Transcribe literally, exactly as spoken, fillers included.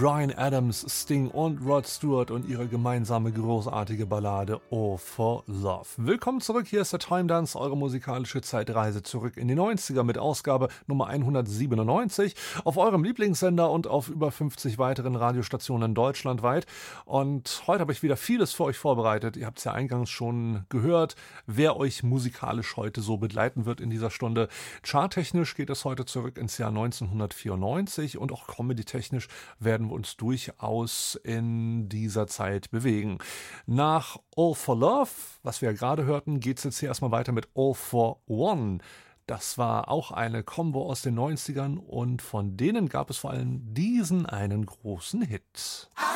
Bryan Adams, Sting und Rod Stewart und ihre gemeinsame großartige Ballade Oh for Love. Willkommen zurück, hier ist der Time Dance, eure musikalische Zeitreise zurück in die neunziger mit Ausgabe Nummer hundertsiebenundneunzig auf eurem Lieblingssender und auf über fünfzig weiteren Radiostationen deutschlandweit. Und heute habe ich wieder vieles für euch vorbereitet. Ihr habt es ja eingangs schon gehört, wer euch musikalisch heute so begleiten wird in dieser Stunde. Charttechnisch geht es heute zurück ins Jahr neunzehnhundertvierundneunzig und auch comedy-technisch werden wir uns durchaus in dieser Zeit bewegen. Nach All for Love, was wir ja gerade hörten, geht es jetzt hier erstmal weiter mit All for One. Das war auch eine Combo aus den neunzigern und von denen gab es vor allem diesen einen großen Hit.